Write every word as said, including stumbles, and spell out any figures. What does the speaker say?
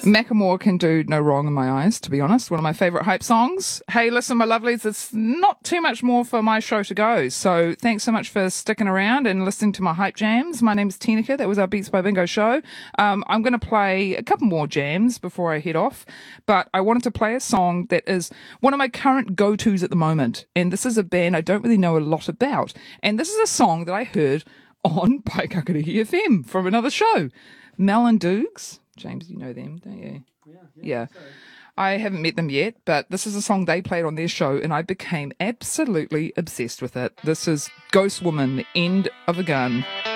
Macklemore can do no wrong in my eyes, to be honest. One of my favourite hype songs. Hey, listen, my lovelies, it's not too much more for my show to go. So thanks so much for sticking around and listening to my hype jams. My name is Tinika. That was our Beats by Bingo show. Um, I'm going to play a couple more jams before I head off. But I wanted to play a song that is one of my current go-tos at the moment. And this is a band I don't really know a lot about. And this is a song that I heard on Paikakarihi F M from another show. Mel and Dukes. James, you know them, don't you? Yeah. Yeah. Yeah. So. I haven't met them yet, but this is a song they played on their show, and I became absolutely obsessed with it. This is Ghost Woman, The End of a Gun.